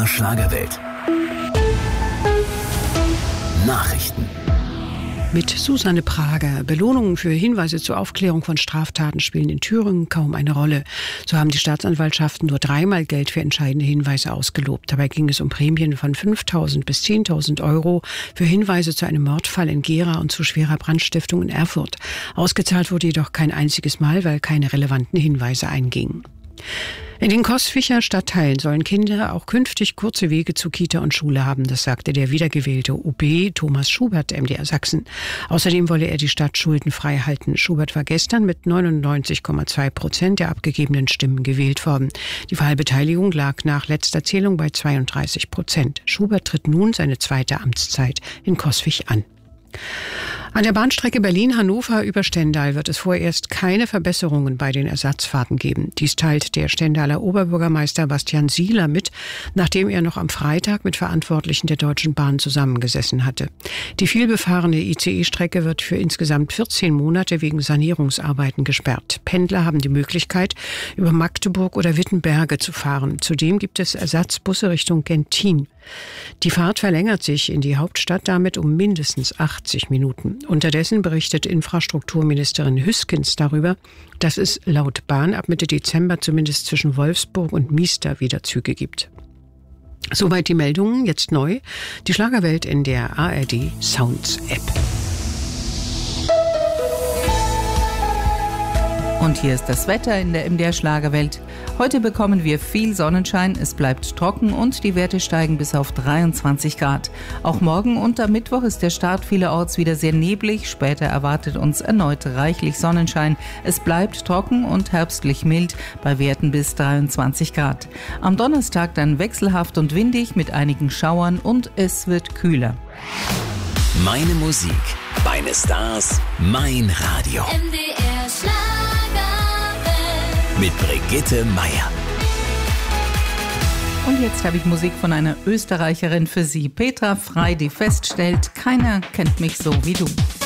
MDR Schlagerwelt. Nachrichten. Mit Susanne Prager. Belohnungen für Hinweise zur Aufklärung von Straftaten spielen in Thüringen kaum eine Rolle. So haben die Staatsanwaltschaften nur 3-mal Geld für entscheidende Hinweise ausgelobt. Dabei ging es um Prämien von 5.000 bis 10.000 Euro für Hinweise zu einem Mordfall in Gera und zu schwerer Brandstiftung in Erfurt. Ausgezahlt wurde jedoch kein einziges Mal, weil keine relevanten Hinweise eingingen. In den Coswicher Stadtteilen sollen Kinder auch künftig kurze Wege zu Kita und Schule haben, das sagte der wiedergewählte OB Thomas Schubert, MDR Sachsen. Außerdem wolle er die Stadt schuldenfrei halten. Schubert war gestern mit 99,2% der abgegebenen Stimmen gewählt worden. Die Wahlbeteiligung lag nach letzter Zählung bei 32%. Schubert tritt nun seine zweite Amtszeit in Coswig an. An der Bahnstrecke Berlin-Hannover über Stendal wird es vorerst keine Verbesserungen bei den Ersatzfahrten geben. Dies teilt der Stendaler Oberbürgermeister Bastian Sieler mit, nachdem er noch am Freitag mit Verantwortlichen der Deutschen Bahn zusammengesessen hatte. Die vielbefahrene ICE-Strecke wird für insgesamt 14 Monate wegen Sanierungsarbeiten gesperrt. Pendler haben die Möglichkeit, über Magdeburg oder Wittenberge zu fahren. Zudem gibt es Ersatzbusse Richtung Gentin. Die Fahrt verlängert sich in die Hauptstadt damit um mindestens 80 Minuten. Unterdessen berichtet Infrastrukturministerin Hüskens darüber, dass es laut Bahn ab Mitte Dezember zumindest zwischen Wolfsburg und Miester wieder Züge gibt. Soweit die Meldungen, jetzt neu. Die Schlagerwelt in der ARD Sounds App. Und hier ist das Wetter in der MDR Schlagerwelt. Heute bekommen wir viel Sonnenschein, es bleibt trocken und die Werte steigen bis auf 23 Grad. Auch morgen und am Mittwoch ist der Start vielerorts wieder sehr neblig. Später erwartet uns erneut reichlich Sonnenschein. Es bleibt trocken und herbstlich mild bei Werten bis 23 Grad. Am Donnerstag dann wechselhaft und windig mit einigen Schauern und es wird kühler. Meine Musik, meine Stars, mein Radio. MDR Schlagerwelt. Mit Brigitte Meier. Und jetzt habe ich Musik von einer Österreicherin für Sie, Petra Frey, die feststellt, keiner kennt mich so wie du.